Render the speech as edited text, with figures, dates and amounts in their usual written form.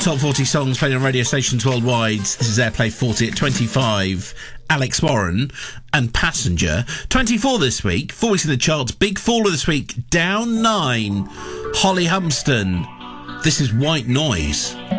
Top 40 songs played on radio stations worldwide. This is Airplay 40 at 25. Alex Warren and Passenger. 24 this week. 4 weeks in the charts. Big faller this week. Down 9. Holly Humston. This is White Noise.